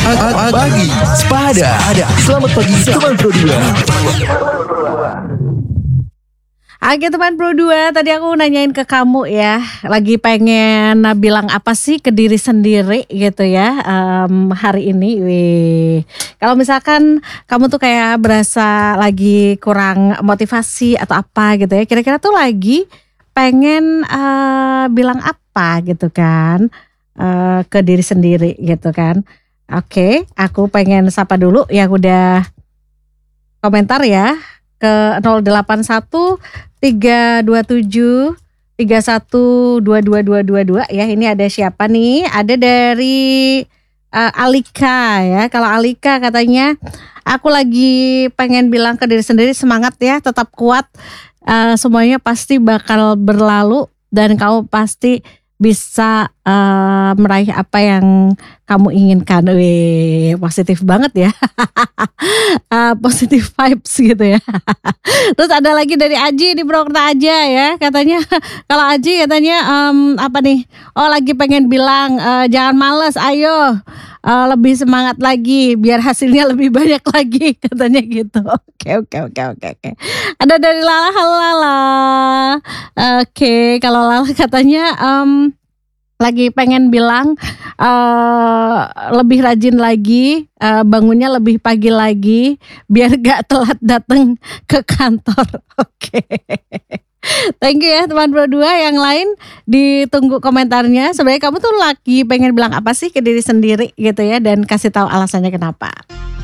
Pagi Sepada. Selamat pagi teman Pro 2. Oke teman Pro 2, tadi aku nanyain ke kamu ya, lagi pengen bilang apa sih ke diri sendiri gitu ya hari ini. Kalau misalkan kamu tuh kayak berasa lagi kurang motivasi atau apa gitu ya, kira-kira tuh lagi pengen bilang apa gitu kan ke diri sendiri gitu kan. Oke, aku pengen sapa dulu yang udah komentar ya ke 081 327 312222 ya. Ini ada siapa nih? Ada dari Alika ya. Kalau Alika katanya, aku lagi pengen bilang ke diri sendiri semangat ya, tetap kuat. Semuanya pasti bakal berlalu dan kamu pasti bisa meraih apa yang kamu inginkan. Wih, positif banget ya. Positive vibes gitu ya. Terus ada lagi dari Aji di Purwokerto aja ya, katanya kalau Aji katanya apa nih? Oh, lagi pengen bilang jangan males, ayo lebih semangat lagi biar hasilnya lebih banyak lagi, katanya gitu. Oke. Ada dari Lala, halo Lala. Oke, kalau Lala katanya lagi pengen bilang lebih rajin lagi, bangunnya lebih pagi lagi biar gak telat datang ke kantor. Oke. Thank you ya teman Pro 2. Yang lain ditunggu komentarnya. Sebenarnya kamu tuh lagi pengen bilang apa sih ke diri sendiri gitu ya, dan kasih tahu alasannya kenapa.